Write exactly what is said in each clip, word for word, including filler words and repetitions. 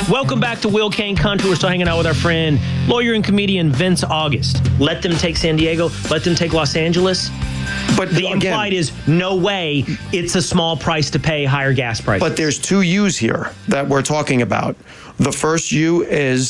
Welcome back to Will Kane Country. We're still hanging out with our friend, lawyer and comedian Vince August. Let them take San Diego. Let them take Los Angeles. But the again, implied is no way. It's a small price to pay, higher gas prices. But there's two U's here that we're talking about. The first U is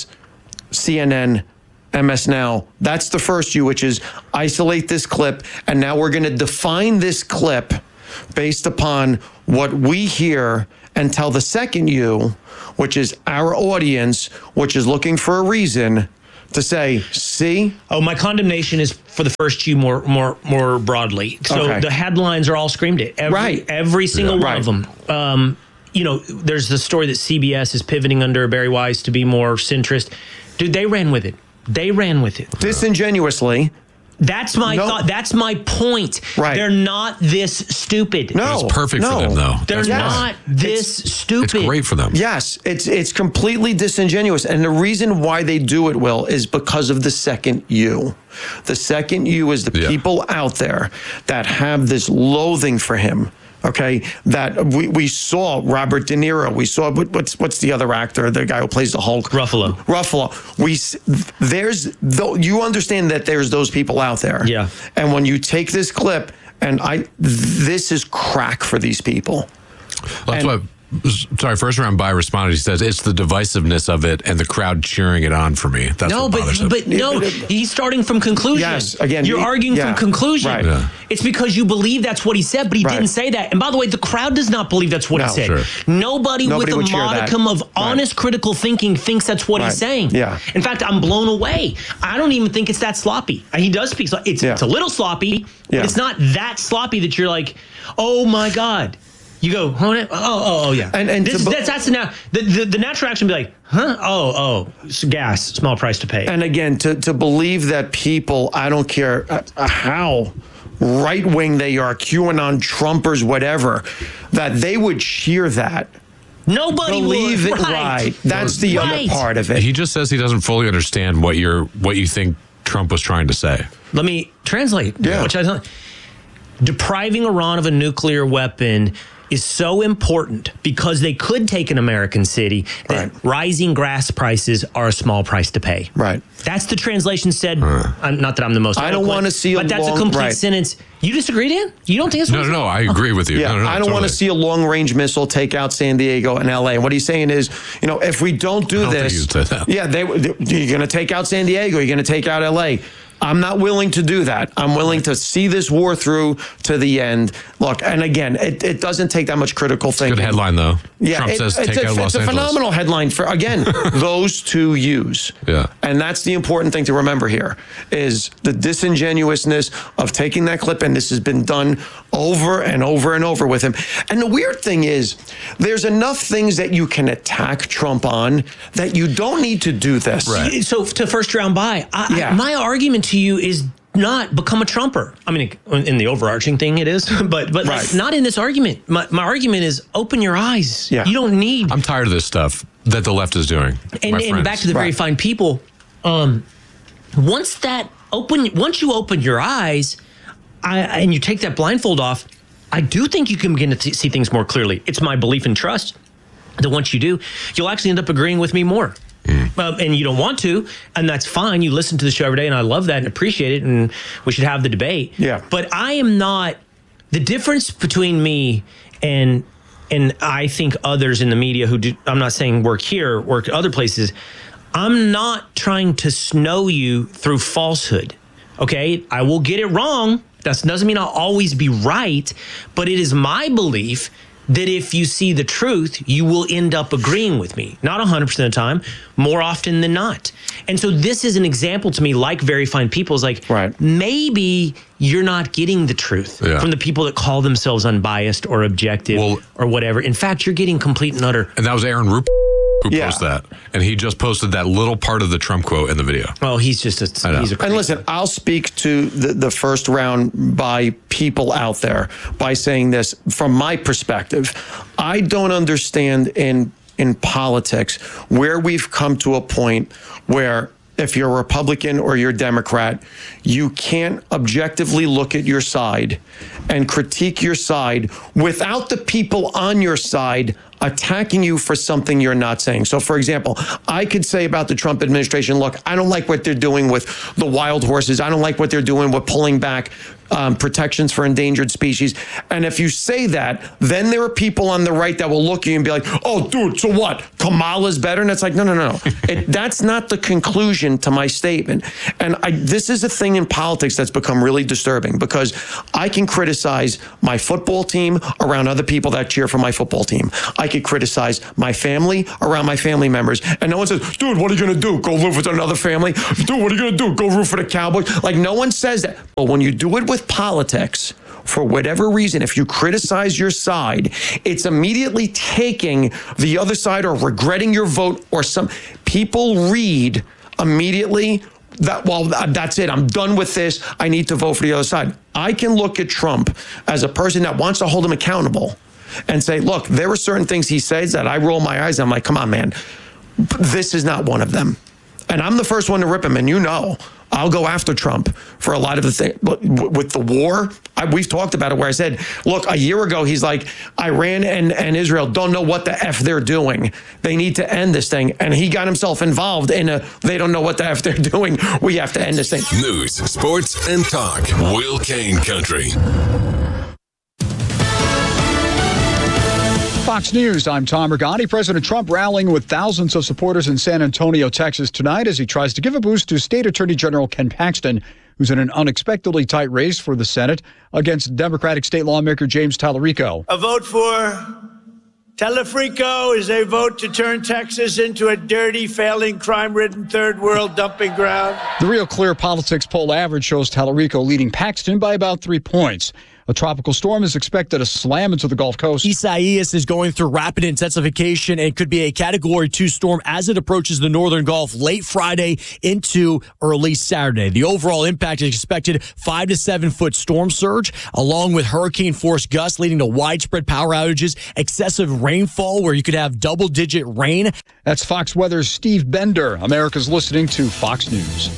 C N N, M S Now. That's the first U, which is isolate this clip. And now we're going to define this clip based upon what we hear and tell the second U, which is our audience, which is looking for a reason to say, see? Oh, my condemnation is for the first U more more, more broadly. So okay. The headlines are all screamed at. Every, right. Every single yeah. one right. of them. Um, you know, there's the story that C B S is pivoting under Barry Weiss to be more centrist. Dude, they ran with it. They ran with it. Disingenuously. That's my no. thought. That's my point. Right. They're not this stupid. No. It's perfect no. for them, though. They're That's not why. this it's, stupid. It's great for them. Yes, it's it's completely disingenuous. And the reason why they do it, Will, is because of the second U. The second U is the yeah. people out there that have this loathing for him. Okay, that we, we saw Robert De Niro. We saw what's what's the other actor, the guy who plays the Hulk, Ruffalo. Ruffalo. We there's though you understand that there's those people out there. Yeah. And when you take this clip, and I, this is crack for these people. Well, that's what. Sorry, first round by responded. He says it's the divisiveness of it and the crowd cheering it on for me. That's no, what but bothers him. but no, he's starting from conclusion. Yes, again, you're he- arguing yeah, from conclusion. right. Yeah. It's because you believe that's what he said, but he Right. didn't say that. And by the way, the crowd does not believe that's what No, he said. sure. Nobody, Nobody with would a cheer that. modicum of Right. honest critical thinking thinks that's what Right. he's saying. Yeah. In fact, I'm blown away. I don't even think it's that sloppy. He does speak. slo- It's Yeah. it's a little sloppy, Yeah. but it's not that sloppy that you're like, oh my god. You go, oh, oh, oh, oh yeah. And- and this, to- that's that's the, now the, the the natural action would be like, huh? Oh, oh, it's gas, small price to pay. And again, to, to believe that people, I don't care uh, how right wing they are, QAnon, Trumpers, whatever, that they would cheer that. Nobody Believe would. it right. That's the Right. other part of it. He just says he doesn't fully understand what you're what you think Trump was trying to say. Let me translate. Yeah. Which I don't. Depriving Iran of a nuclear weapon is so important because they could take an American city that Right. rising gas prices are a small price to pay. Right. That's the translation said. I'm, not that I'm the most. I don't eloquent, wanna see a But that's long- a complete right. sentence. You disagree, Dan? You don't think it's No, no, no. I agree with you. Yeah, no, no, no, I don't want totally. to see a long-range missile take out San Diego and L A. And what he's saying is, you know, if we don't do I don't think this, he would say that. yeah, they, they, you're going to take out San Diego, you're going to take out L A. I'm not willing to do that. I'm willing to see this war through to the end. Look, and again, it, it doesn't take that much critical thinking. Good headline, though. Yeah, Trump it- says it's take a, out Los it's a Angeles. phenomenal headline for, again, those two U's. Yeah. And that's the important thing to remember here is the disingenuousness of taking that clip, and this has been done over and over and over with him. And the weird thing is there's enough things that you can attack Trump on that you don't need to do this. Right. So to first round by, I, Yeah. I, my argument to you is not become a Trumper. I mean, in the overarching thing it is, but but Right. like, not in this argument. My, my argument is open your eyes. Yeah. You don't need. I'm tired of this stuff that the left is doing. and, my and friends. back to the very Right. fine people. Um, once that open, once you open your eyes, I, and you take that blindfold off, I do think you can begin to see things more clearly. It's my belief and trust that once you do, you'll actually end up agreeing with me more. Mm. Um, and you don't want to, and that's fine. You listen to the show every day, and I love that and appreciate it, and we should have the debate. Yeah. But I am not the difference between me and and I think others in the media who do. I'm not saying work here, work at other places. I'm not trying to snow you through falsehood. Okay, I will get it wrong. That doesn't mean I'll always be right, but it is my belief that if you see the truth, you will end up agreeing with me. Not one hundred percent of the time, more often than not. And so this is an example to me, like very fine people, is like, Right. maybe you're not getting the truth Yeah. from the people that call themselves unbiased or objective Well- or whatever. In fact, you're getting complete and utter. And that was Aaron Rupert who Yeah. posted that. And he just posted that little part of the Trump quote in the video. Oh, he's just a, I know. he's a And listen, I'll speak to the, the first round by people out there by saying this from my perspective. I don't understand in in politics where we've come to a point where if you're a Republican or you're a Democrat, you can't objectively look at your side and critique your side without the people on your side attacking you for something you're not saying. So, for example, I could say about the Trump administration, look, I don't like what they're doing with the wild horses. I don't like what they're doing with pulling back um, protections for endangered species. And if you say that, then there are people on the right that will look at you and be like, oh, dude, so what? Kamala's better? And it's like, no, no, no. it, that's not the conclusion to my statement. And I, this is a thing in politics that's become really disturbing, because I can criticize my football team around other people that cheer for my football team. I could criticize my family around my family members. And no one says, dude, what are you going to do? Go root for another family? Dude, what are you going to do? Go root for the Cowboys? Like, no one says that. But when you do it with politics, for whatever reason, if you criticize your side, it's immediately taking the other side or regretting your vote, or some people read immediately that, well, that's it. I'm done with this. I need to vote for the other side. I can look at Trump as a person that wants to hold him accountable and say, look, there are certain things he says that I roll my eyes. I'm like, come on, man, this is not one of them. And I'm the first one to rip him. And you know, I'll go after Trump for a lot of the things. But with the war, I, we've talked about it, where I said, look, a year ago, he's like, Iran and, and Israel don't know what the F they're doing. They need to end this thing. And he got himself involved in a, they don't know what the F they're doing. We have to end this thing. News, sports, and talk. Will Kane Country. Fox News, I'm Tom Regani. President Trump rallying with thousands of supporters in San Antonio, Texas tonight as he tries to give a boost to State Attorney General Ken Paxton, who's in an unexpectedly tight race for the Senate against Democratic state lawmaker James Tallarico. A vote for Tallarico is a vote to turn Texas into a dirty, failing, crime-ridden third world dumping ground. The Real Clear Politics poll average shows Tallarico leading Paxton by about three points. A tropical storm is expected to slam into the Gulf Coast. Isaias is going through rapid intensification and could be a Category two storm as it approaches the northern Gulf late Friday into early Saturday. The overall impact is expected five to seven foot storm surge, along with hurricane force gusts leading to widespread power outages, excessive rainfall where you could have double digit rain. That's Fox Weather's Steve Bender. America's listening to Fox News.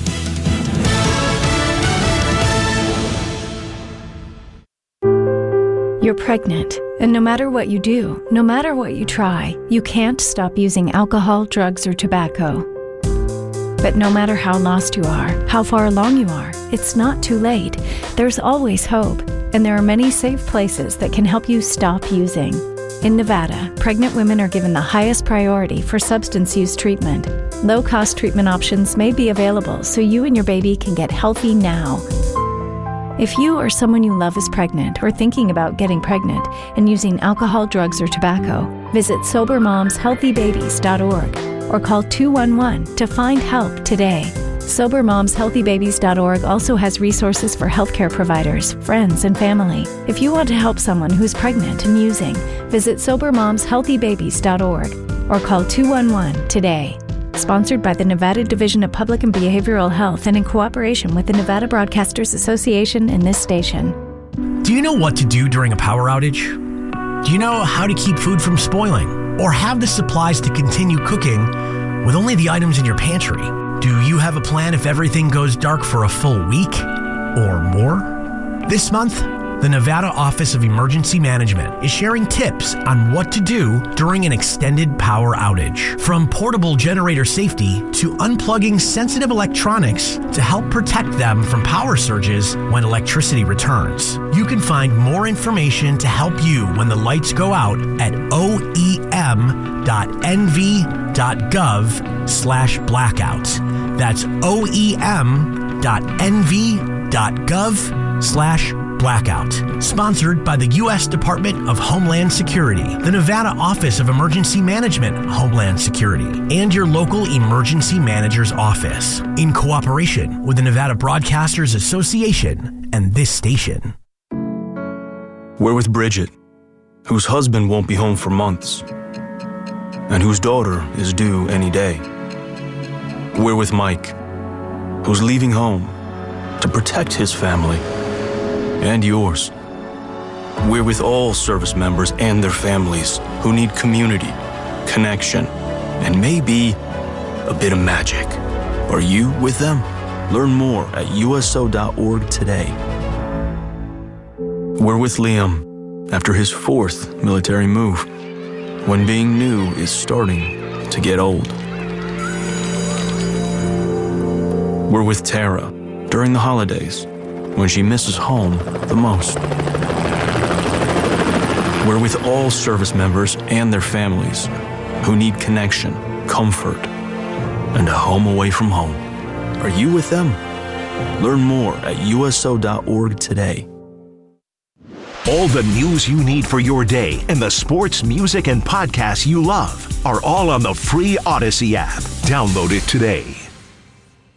You're pregnant, and no matter what you do, no matter what you try, you can't stop using alcohol, drugs, or tobacco. But no matter how lost you are, how far along you are, it's not too late. There's always hope, and there are many safe places that can help you stop using. In Nevada, pregnant women are given the highest priority for substance use treatment. Low-cost treatment options may be available so you and your baby can get healthy now. If you or someone you love is pregnant or thinking about getting pregnant and using alcohol, drugs, or tobacco, visit sober moms healthy babies dot org or call two one one to find help today. sober moms healthy babies dot org also has resources for healthcare providers, friends, and family. If you want to help someone who's pregnant and using, visit sober moms healthy babies dot org or call two one one today. Sponsored by the Nevada Division of Public and Behavioral Health and in cooperation with the Nevada Broadcasters Association and this station. Do you know what to do during a power outage? Do you know how to keep food from spoiling or have the supplies to continue cooking with only the items in your pantry? Do you have a plan if everything goes dark for a full week or more? This month, the Nevada Office of Emergency Management is sharing tips on what to do during an extended power outage. From portable generator safety to unplugging sensitive electronics to help protect them from power surges when electricity returns. You can find more information to help you when the lights go out at o e m dot n v dot gov slash blackout. That's o e m dot n v dot gov slash blackout. Sponsored by the U S Department of Homeland Security, the Nevada Office of Emergency Management, Homeland Security, and your local emergency manager's office, in cooperation with the Nevada Broadcasters Association and this station. We're with Bridget, whose husband won't be home for months, and whose daughter is due any day. We're with Mike, who's leaving home to protect his family and yours. We're with all service members and their families who need community, connection, and maybe a bit of magic. Are you with them? Learn more at U S O dot org today. We're with Liam after his fourth military move, when being new is starting to get old. We're with Tara during the holidays, when she misses home the most. We're with all service members and their families who need connection, comfort, and a home away from home. Are you with them? Learn more at U S O dot org today. All the news you need for your day and the sports, music, and podcasts you love are all on the free Odyssey app. Download it today.